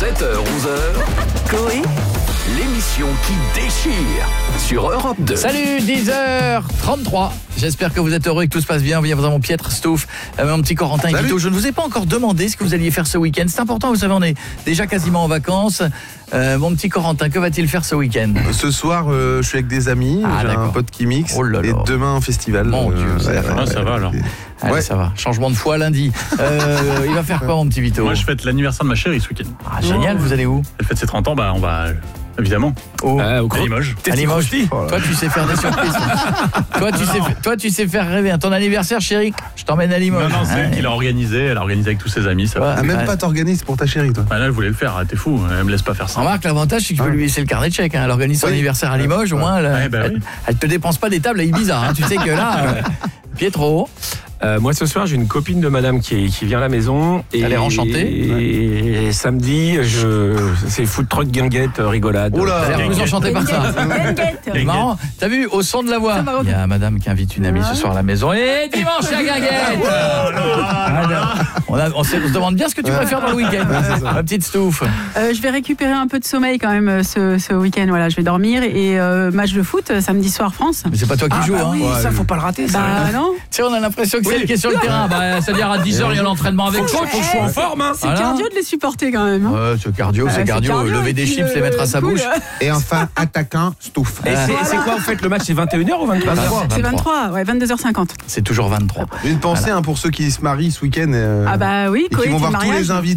7h-11h, Coé, l'émission qui déchire sur Europe 2. Salut, 10h33. J'espère que vous êtes heureux et que tout se passe bien. Bienvenue dans mon Pietre Stouff, mon petit Corentin et Vito. Je ne vous ai pas encore demandé ce que vous alliez faire ce week-end. C'est important, vous savez, on est déjà quasiment en vacances. Mon petit Corentin, que va-t-il faire ce week-end? Ce soir, je suis avec des amis, j'ai un pote qui mixe, et demain un festival. Mon Dieu, ça va alors. Allez, ça va. Changement de foi lundi. Il va faire quoi, mon petit Vito? Moi, je fête l'anniversaire de ma chérie ce week-end. Ah, génial, vous allez où? Elle fête ses 30 ans, on va évidemment à Limoges. À Limoges. Toi, tu sais faire des surprises. Toi, tu sais faire rêver. Ton anniversaire, chérie, je t'emmène à Limoges. Non, c'est elle qui l'a organisé. Elle a organisé avec tous ses amis. Ça va. Même pas t'organises pour ta chérie, toi. Là, elle voulait le faire. T'es fou. Elle me laisse pas faire ça. Remarque, l'avantage, c'est que tu peux lui laisser le carnet de chèques. Elle organise son anniversaire à Limoges, au moins. Elle te dépense pas des tables à Ibiza. Tu sais que là, Pietro. Moi ce soir j'ai une copine de madame qui vient à la maison et elle est enchantée. Et samedi c'est food truck guinguette rigolade. Elle a l'air plus enchantée par ça. C'est marrant. T'as vu, au son de la voix, il y a madame qui invite une amie ce soir à la maison. Et dimanche la guinguette. On se demande bien ce que tu vas faire dans le week-end, ma petite Stouff. je vais récupérer un peu de sommeil quand même ce week-end. Voilà, je vais dormir et match de foot samedi soir France. Mais c'est pas toi qui joues, hein. Oui, ça faut pas le rater ça. Bah non. Tu sais, on a l'impression que c'est elle qui est sur le terrain. C'est-à-dire à 10h, il y a l'entraînement avec coach. Faut que je sois en forme, hein. C'est cardio de les supporter quand même. Ouais, c'est cardio. Lever des chips, les mettre à sa bouche. Et enfin, attaquant, Stouff. Et c'est quoi en fait le match? C'est 21h ou 23h? C'est 23, 22h50. C'est toujours 23. Une pensée pour ceux qui se marient ce week-end Ah bah oui, et qui vont voir tous les invités.